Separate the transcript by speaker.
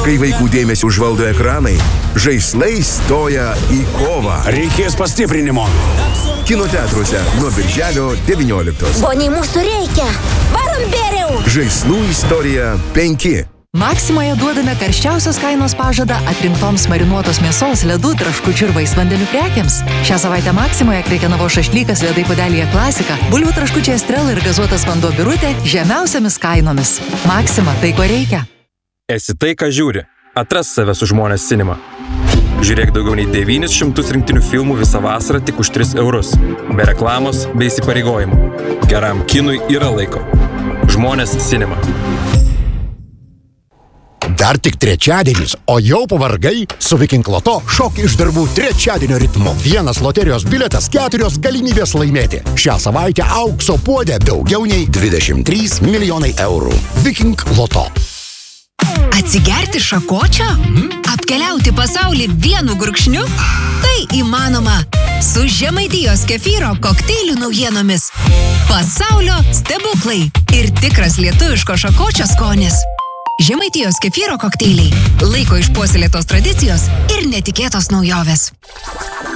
Speaker 1: Kai vaikų dėmesį užvaldo ekranai, žaislai stoja į kovą.
Speaker 2: Reikės pastiprinimo.
Speaker 1: Kino teatruose nuo birželio 19.
Speaker 3: Boniai, mūsų reikia. Varom bėriau.
Speaker 1: Žaislų istorija 5.
Speaker 4: Maksimoje duodame karščiausios kainos pažadą atrinktoms marinuotos mėsos, ledų, traškučių ir vaisvandenių prekiams. Šią savaitę Maksimoje Krekenavos šašlykas ledai puodelyje klasika, bulvių traškučiai Estrela ir gazuotas vanduo Birutė žemiausiamis kainomis. Maksima, tai ko reikia.
Speaker 5: Esi tai, ką žiūri. Atras save su Žmonės Cinema. Žiūrėk daugiau nei 900 rinktinių filmų visą vasarą tik už 3 eurus. Be reklamos, be įsipareigojimų. Geram kinui yra laiko. Žmonės Cinema.
Speaker 6: Dar tik trečiadienis, o jau pavargai? Su Viking Loto šok iš darbų trečiadienio ritmu. Vienas loterijos bilietas, 4 galimybės laimėti. Šią savaitę aukso puodė daugiau nei 23 milijonai eurų. Viking Loto.
Speaker 7: Atsigerti šakočio? Apkeliauti pasaulį vienu gurkšniu? Tai įmanoma su Žemaitijos kefyro kokteilių naujienomis. Pasaulio stebuklai ir tikras lietuviško šakočio skonis. Žemaitijos kefyro kokteiliai. Laiko išpuoselėtos tradicijos ir netikėtos naujovės.